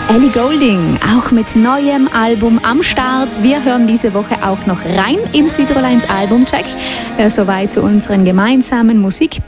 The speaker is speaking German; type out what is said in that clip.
Ellie Goulding, auch mit neuem Album am Start. Wir hören diese Woche auch noch rein im Südtirol 1 Albumcheck. Soweit zu unseren gemeinsamen Musik.